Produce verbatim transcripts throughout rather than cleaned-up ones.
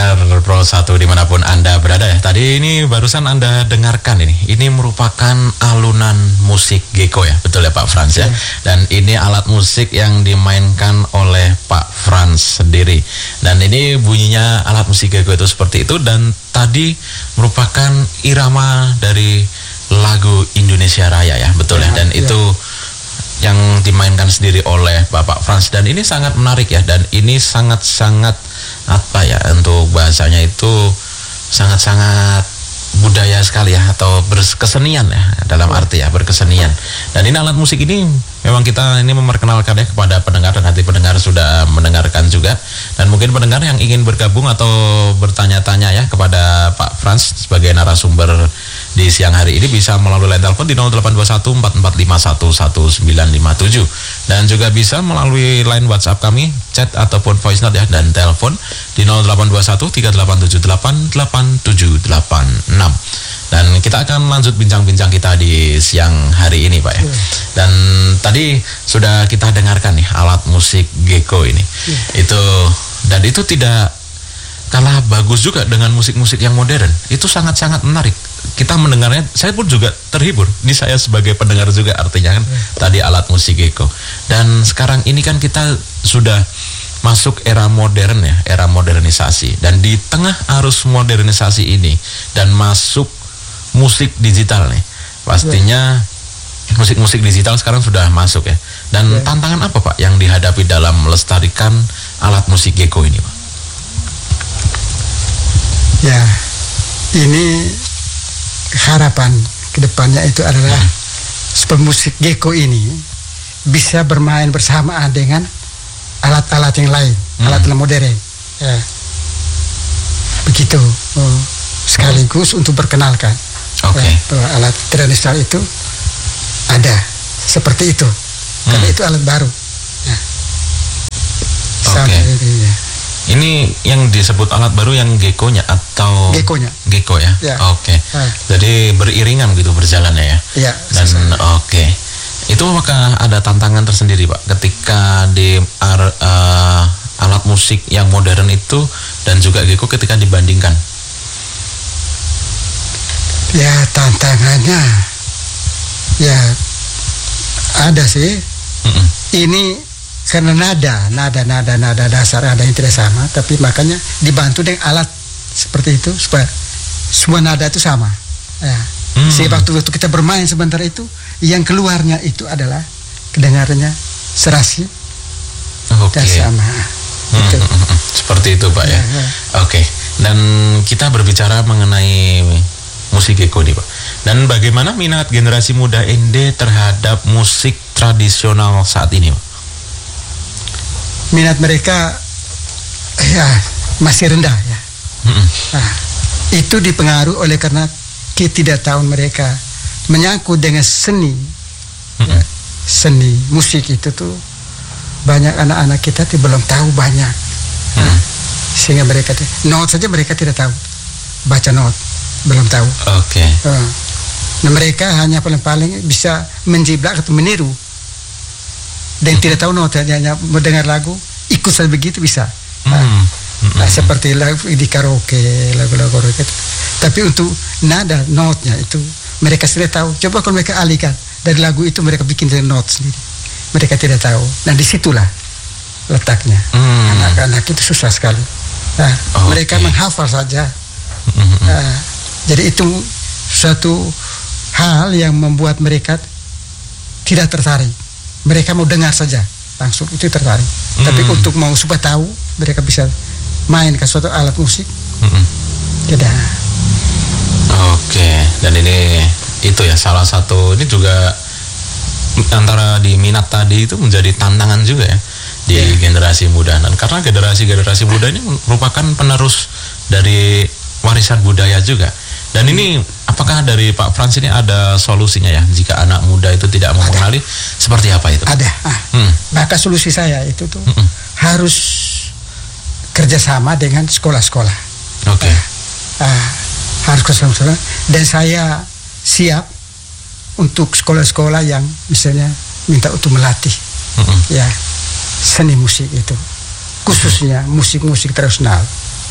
pendengar Pro satu dimanapun Anda berada ya. Tadi ini barusan Anda dengarkan ini. Ini merupakan alunan musik Gecko ya, betul ya Pak Frans ya. Yeah. Dan ini alat musik yang dimainkan oleh Pak Frans sendiri. Dan ini bunyinya alat musik Gecko itu seperti itu. Dan tadi merupakan irama dari lagu Indonesia Raya ya, betul yeah, ya. Dan yeah. itu yang dimainkan sendiri oleh Bapak Frans, dan ini sangat menarik ya, dan ini sangat-sangat apa ya, untuk bahasanya itu sangat-sangat budaya sekali ya, atau berkesenian ya, dalam arti ya berkesenian. Dan ini alat musik ini memang kita ini memperkenalkan ya kepada pendengar, dan nanti pendengar sudah mendengarkan juga, dan mungkin pendengar yang ingin bergabung atau bertanya-tanya ya kepada Pak Frans sebagai narasumber di siang hari ini bisa melalui line telepon di nol delapan dua satu empat empat lima satu satu sembilan lima tujuh, dan juga bisa melalui line WhatsApp kami, chat ataupun voice note ya, dan telepon di nol delapan dua satu tiga delapan tujuh delapan delapan tujuh delapan enam. Dan kita akan lanjut bincang-bincang kita di siang hari ini Pak ya. Yeah. Dan tadi sudah kita dengarkan nih alat musik Gecko ini. Yeah. Itu dan itu tidak kalah bagus juga dengan musik-musik yang modern. Itu sangat-sangat menarik. Kita mendengarnya, saya pun juga terhibur. Ini saya sebagai pendengar juga artinya kan yeah. tadi alat musik Gecko. Dan sekarang ini kan kita sudah masuk era modern ya, era modernisasi. Dan di tengah arus modernisasi ini dan masuk musik digital nih, pastinya yeah. musik-musik digital sekarang sudah masuk ya. Dan yeah. tantangan apa Pak yang dihadapi dalam melestarikan alat musik Gecko ini Pak? Ya, ini harapan kedepannya itu adalah hmm. supaya musik Gecko ini bisa bermain bersamaan dengan alat-alat yang lain, hmm. alat modern. Ya, begitu. Oh, sekaligus hmm. untuk perkenalkan. Okay. Ya, bahwa alat tradisional itu ada seperti itu, hmm. karena itu alat baru. Ya. Oke. Okay. Ya. Ini yang disebut alat baru yang Gecko-nya atau Gecko-nya. Gecko ya. Ya. Oke. Okay. Ah. Jadi beriringan gitu berjalannya ya. Iya. Dan oke. Okay. Itu apakah ada tantangan tersendiri Pak ketika di uh, alat musik yang modern itu dan juga Gecko ketika dibandingkan? Ya, tantangannya ya ada sih. Mm-mm. Ini karena nada, nada, nada, nada dasar ada yang tidak sama, tapi makanya dibantu dengan alat seperti itu supaya semua nada itu sama. Ya. Mm. Sehingga waktu waktu kita bermain sebentar itu, yang keluarnya itu adalah kedengarannya serasi okay. dan sama. Hmm, gitu. Seperti itu Pak ya. ya, ya. Oke. Okay. Dan kita berbicara mengenai musik Gecko nih Pak. Dan bagaimana minat generasi muda N D terhadap musik tradisional saat ini Pak? Minat mereka ya masih rendah ya. Mm-mm. Nah, itu dipengaruhi oleh karena ketidaktahuan mereka menyangkut dengan seni. Ya, seni musik itu tuh banyak anak-anak kita tuh belum tahu banyak. Nah, sehingga mereka tuh not saja mereka tidak tahu. Baca not belum tahu. Oke. Okay. Uh, nah mereka hanya paling-paling bisa menjiplak atau meniru dan mm-hmm. tidak tahu nota, hanya mendengar lagu ikut saja begitu bisa. Nah, mm-hmm. nah, seperti lagu di karaoke, lagu-lagu karaoke. Tapi untuk nada notnya itu mereka sudah tahu. Coba kalau mereka alihkan dari lagu itu mereka bikin not sendiri. Mereka tidak tahu. Nah disitulah letaknya. Mm. Anak-anak itu susah sekali. Nah okay. mereka menghafal saja. Mm-hmm. Nah, jadi itu suatu hal yang membuat mereka tidak tertarik. Mereka mau dengar saja langsung itu tertarik. Mm. Tapi untuk mau supaya tahu mereka bisa main ke suatu alat musik. Mm-hmm. Tidak. Oke. Dan ini itu ya salah satu, ini juga antara di minat tadi itu menjadi tantangan juga ya di yeah. generasi muda. Dan karena generasi-generasi muda ini merupakan penerus dari warisan budaya juga. Dan ini apakah dari Pak Frans ini ada solusinya ya jika anak muda itu tidak mengenali seperti apa itu? Ada. Ah, hmm. Maka solusi saya itu tuh hmm. harus kerjasama dengan sekolah-sekolah. Oke. Okay. Ah, ah, harus kerjasama dan saya siap untuk sekolah-sekolah yang misalnya minta untuk melatih hmm. ya seni musik itu, khususnya musik-musik tradisional.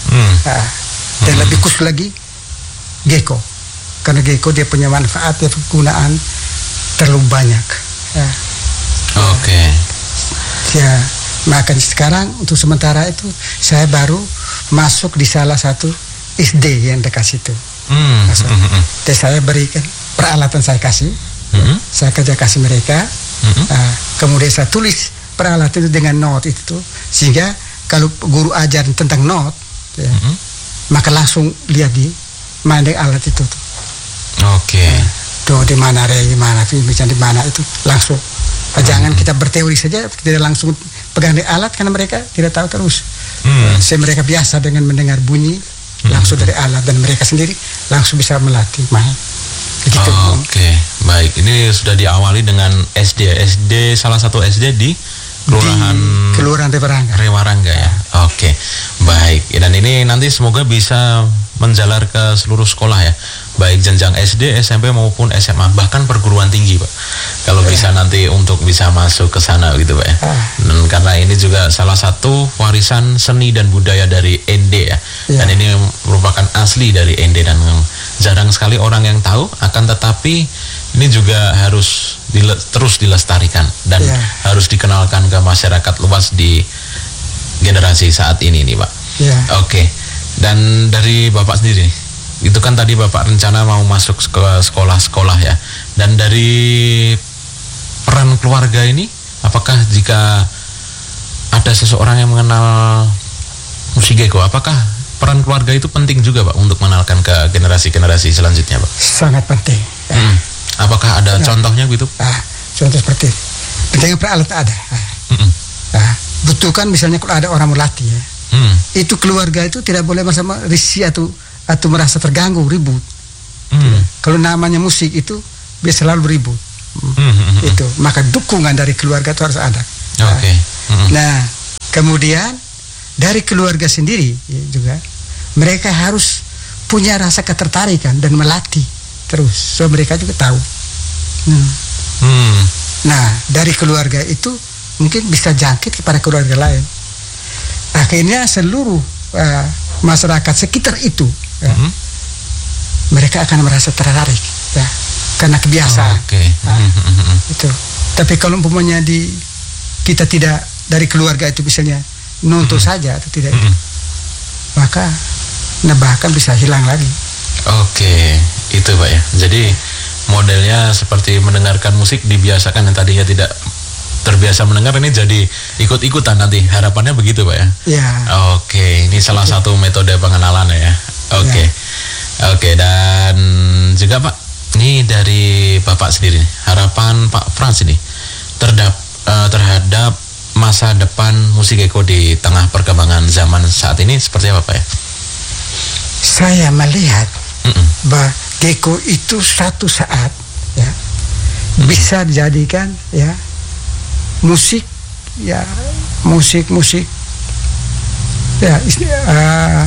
Hmm. Nah, dan Hmm. lebih khusus lagi gecko, karena gecko dia punya manfaat, dia penggunaan terlalu banyak. Ya. Oke. Okay. Ya, makanya sekarang untuk sementara itu saya baru masuk di salah satu S D yang dekat situ. Hmm. Masuk. Hmm. Dan saya berikan peralatan, saya kasih, Hmm. saya kerja kasih mereka. Hmm. Nah, kemudian saya tulis peralatan itu dengan not itu, sehingga kalau guru ajar tentang not, ya, Hmm. maka langsung lihat di mana alat itu tuh. Oke. Okay. Nah, tuh di mana re, di mana fi, di mana itu langsung. Nah, jangan kita berteori saja, tidak langsung pegang di alat, karena mereka tidak tahu terus. Hmm. Saya mereka biasa dengan mendengar bunyi langsung dari alat, dan mereka sendiri langsung bisa melatih main. Begitu. Oh, Oke, okay. Baik. Ini sudah diawali dengan S D, S D salah satu S D di Kelurahan Di Kelurahan Rewarangga. Rewarangga ya. Oke, okay. Baik. Dan ini nanti semoga bisa menjalar ke seluruh sekolah ya, baik jenjang S D, S M P maupun S M A, bahkan perguruan tinggi, Pak. Kalau ya. Bisa nanti untuk bisa masuk ke sana gitu, Pak ya. Ah. Dan karena ini juga salah satu warisan seni dan budaya dari N D ya. Ya. Dan ini merupakan asli dari N D, dan jarang sekali orang yang tahu, akan tetapi ini juga harus dile terus dilestarikan dan ya. Harus dikenalkan ke masyarakat luas di generasi saat ini nih, Pak. Ya. Oke. Dan dari Bapak sendiri, itu kan tadi Bapak rencana mau masuk ke sekolah-sekolah ya. Dan dari peran keluarga ini, apakah jika ada seseorang yang mengenal musik gecko, apakah peran keluarga itu penting juga, Pak, untuk mengenalkan ke generasi-generasi selanjutnya, Pak? Sangat penting. Ya. Hmm. Apakah ada nah, contohnya gitu? Ah, contoh seperti pentingnya peralat ada. Hmm. Nah, butuhkan misalnya kalau ada orang melatih ya, hmm. itu keluarga itu tidak boleh bersama risih atau atau merasa terganggu, ribut. Hmm. Kalau namanya musik itu biasa selalu ribut. Hmm. Itu maka dukungan dari keluarga itu harus ada. Oke. Okay. Hmm. Nah, kemudian dari keluarga sendiri ya, juga mereka harus punya rasa ketertarikan dan melatih terus, so mereka juga tahu. Hmm. Hmm. Nah, dari keluarga itu mungkin bisa jangkit kepada keluarga lain. Akhirnya seluruh uh, masyarakat sekitar itu, ya, hmm. mereka akan merasa tertarik, ya, karena kebiasaan. Oh, okay. Nah, hmm. Itu. Tapi kalau umpamanya di kita tidak dari keluarga itu misalnya nonton hmm. saja atau tidak, hmm. itu, maka nah bahkan bisa hilang lagi. Oke, itu Pak ya. Jadi modelnya seperti mendengarkan musik dibiasakan, yang tadinya tidak terbiasa mendengar ini jadi ikut-ikutan nanti. Harapannya begitu, Pak ya? Ya. Oke, ini salah satu metode pengenalan ya. Oke. Ya. Oke, dan juga Pak, ini dari Bapak sendiri, harapan Pak Frans ini terdap, uh, terhadap masa depan musik gecko di tengah perkembangan zaman saat ini seperti apa, Pak ya? Saya melihat bahwa gecko itu satu saat ya bisa dijadikan ya musik ya musik musik ya uh,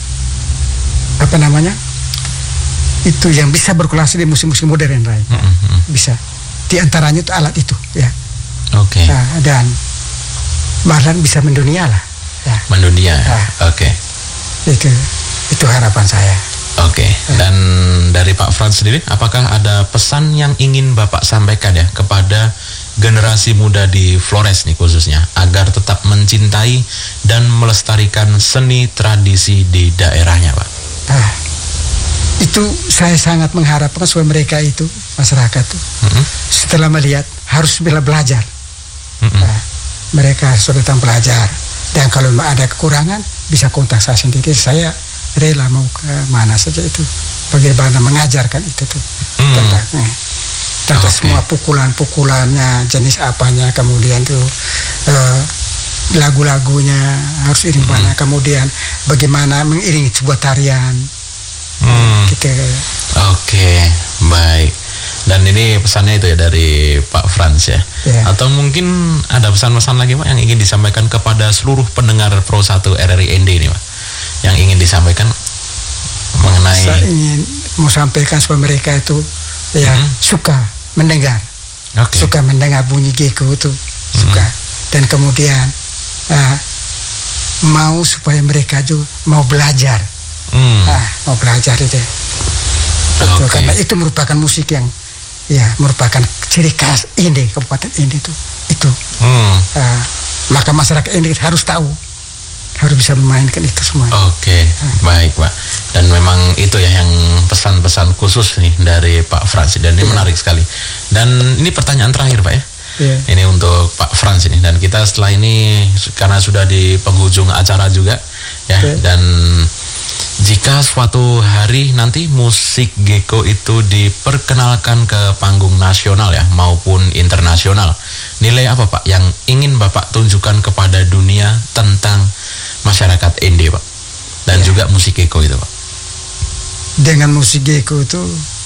apa namanya itu yang bisa berkulasi di musik-musik modern lain, mm-hmm. bisa diantaranya itu alat itu ya. Oke. Okay. Nah, dan bahkan bisa mendunia lah ya. Mendunia. Nah, oke. Okay. Itu itu harapan saya. Oke, okay. Dan dari Pak Frans sendiri, apakah ada pesan yang ingin Bapak sampaikan ya kepada generasi muda di Flores nih khususnya, agar tetap mencintai dan melestarikan seni tradisi di daerahnya, Pak? Nah, itu saya sangat mengharapkan supaya mereka itu, masyarakat itu, mm-hmm. setelah melihat harus bila belajar. Mm-hmm. Nah, mereka sudah datang belajar, dan kalau ada kekurangan bisa kontak saya sendiri, saya rela mau ke mana saja itu, bagaimana mengajarkan itu tuh, hmm. tentang, eh, tentang okay. semua pukulan-pukulannya, jenis apanya, kemudian tuh eh, lagu-lagunya harus iring mana, hmm. kemudian bagaimana mengiringi sebuah tarian, hmm. gitu. Oke, okay. Baik. Dan ini pesannya itu ya dari Pak Frans ya. Yeah. Atau mungkin ada pesan-pesan lagi, Pak, yang ingin disampaikan kepada seluruh pendengar Pro satu R R I N D ini, Pak, yang ingin disampaikan mengenai. Saya ingin mau sampaikan supaya mereka itu ya mm-hmm. suka mendengar, okay. suka mendengar bunyi gecko itu, mm-hmm. suka, dan kemudian uh, mau supaya mereka juga mau belajar, Hmm. ah, mau belajar itu. Betul, Oke. karena itu merupakan musik yang ya merupakan ciri khas Ende, Kabupaten Ende itu. Itu. Hmm. Ah, maka masyarakat Ende harus tahu, harus bisa memainkan itu semua. Oke, baik Pak. Dan memang itu ya yang pesan-pesan khusus nih dari Pak Frans, dan ini Iya. menarik sekali. Dan ini pertanyaan terakhir Pak ya. Iya. Ini untuk Pak Frans ini, dan kita setelah ini karena sudah di penghujung acara juga ya, Oke. dan jika suatu hari nanti musik Geko itu diperkenalkan ke panggung nasional ya maupun internasional, nilai apa Pak yang ingin Bapak tunjukkan kepada dunia tentang masyarakat Ende Pak, dan Ya. juga musik Geko itu Pak? Dengan musik Geko itu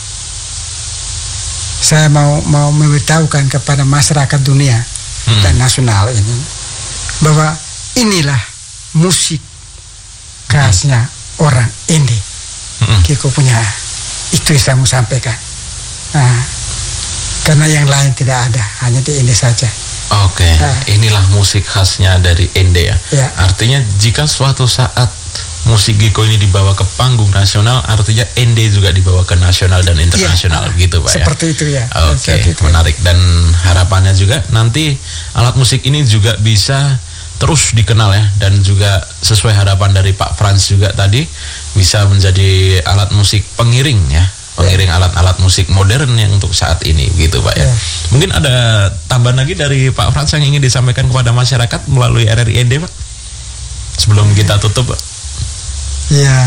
saya mau mau memberitahukan kepada masyarakat dunia Hmm. dan nasional ini bahwa inilah musik khasnya orang Ende. Mm-mm. Geko punya, itu yang saya mau sampaikan. Nah, karena yang lain tidak ada, hanya di Ende saja. Oke, Nah. inilah musik khasnya dari Ende ya. Ya. Artinya jika suatu saat musik Geko ini dibawa ke panggung nasional, artinya Ende juga dibawa ke nasional dan internasional, Iya, gitu Pak ya. seperti itu ya. Oke, Seperti itu. menarik. Dan harapannya juga nanti alat musik ini juga bisa terus dikenal ya, dan juga sesuai harapan dari Pak Frans juga tadi bisa menjadi alat musik pengiring ya, pengiring alat-alat musik modern yang untuk saat ini gitu Pak ya. Ya. Mungkin ada tambahan lagi dari Pak Frans yang ingin disampaikan kepada masyarakat melalui R R I Ende Pak, sebelum kita tutup Pak? Ya,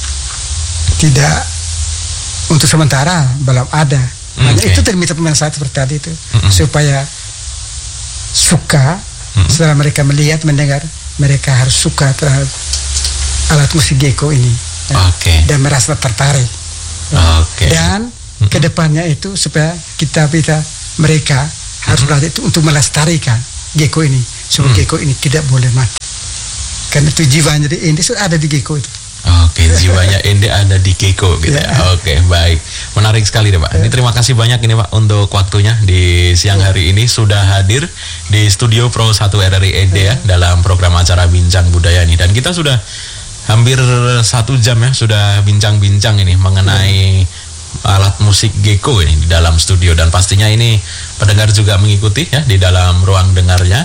tidak, untuk sementara belum ada. Hanya Oke. itu terminta pemain saya seperti tadi itu, Mm-mm. supaya suka. Mm-mm. Setelah mereka melihat, mendengar, mereka harus suka terhadap alat musik Geko ini, ya, Oke. dan merasa tertarik. Oke. Dan Mm-mm. kedepannya itu supaya kita bisa, mereka harus belajar itu untuk melestarikan Geko ini, supaya Mm. Geko ini tidak boleh mati. Karena itu jiwanya di Ende sudah ada di Geko itu. Oke, jiwanya Ende ada di Geko gitu ya. Ya. Oke, baik. Menarik sekali deh Pak. Ini terima kasih banyak ini Pak untuk waktunya di siang hari ini sudah hadir di studio Pro satu R R I Ende ya dalam program acara Bincang Budaya ini. Dan kita sudah hampir satu jam ya sudah bincang-bincang ini mengenai alat musik Geko ini di dalam studio, dan pastinya ini pendengar juga mengikuti ya di dalam ruang dengarnya.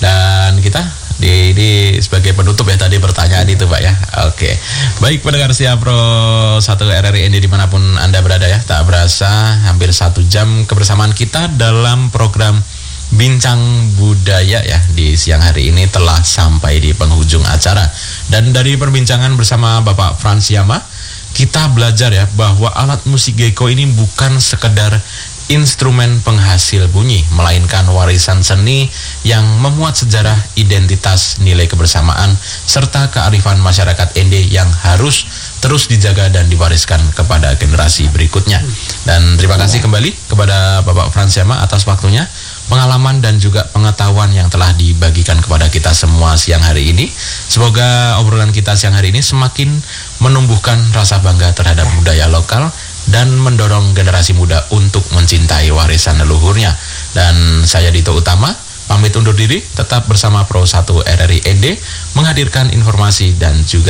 Dan kita di, di sebagai penutup ya tadi pertanyaan itu Pak ya. Oke, baik pendengar setia Pro satu R R I Ende dimanapun Anda berada ya, tak berasa hampir satu jam kebersamaan kita dalam program Bincang Budaya ya di siang hari ini telah sampai di penghujung acara. Dan dari perbincangan bersama Bapak Frans Yama, kita belajar ya bahwa alat musik Geko ini bukan sekedar instrumen penghasil bunyi, melainkan warisan seni yang memuat sejarah, identitas, nilai kebersamaan, serta kearifan masyarakat Ende yang harus terus dijaga dan diwariskan kepada generasi berikutnya. Dan terima kasih kembali kepada Bapak Frans Yama atas waktunya, pengalaman dan juga pengetahuan yang telah dibagikan kepada kita semua siang hari ini. Semoga obrolan kita siang hari ini semakin menumbuhkan rasa bangga terhadap budaya lokal dan mendorong generasi muda untuk mencintai warisan leluhurnya. Dan saya Dito Utama pamit undur diri, tetap bersama Pro satu R R I Ende menghadirkan informasi dan juga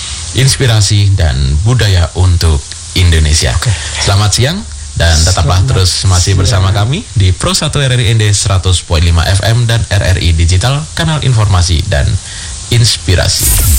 inspirasi dan budaya untuk Indonesia. Oke. Selamat siang dan tetaplah Selamat terus masih siang. bersama kami di Pro satu R R I Ende seratus koma lima F M dan R R I Digital, kanal informasi dan inspirasi.